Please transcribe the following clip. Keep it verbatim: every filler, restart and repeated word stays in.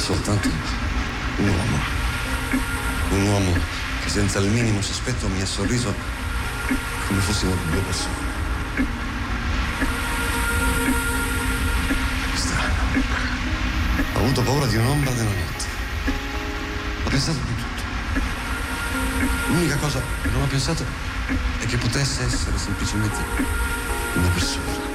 soltanto un uomo. Un uomo che senza il minimo sospetto mi ha sorriso come fossimo due persone. Strano. Ho avuto paura di un'ombra della notte. Ho pensato di tutto. L'unica cosa che non ho pensato è che potesse essere semplicemente una persona.